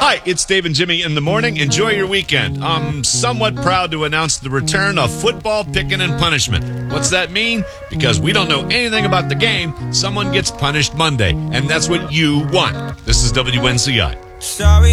Hi, it's Dave and Jimmy in the morning. Enjoy your weekend. I'm somewhat proud to announce the return of football picking and punishment. What's that mean? Because we don't know anything about the game, someone gets punished Monday, and that's what you want. This is WNCI. Sorry.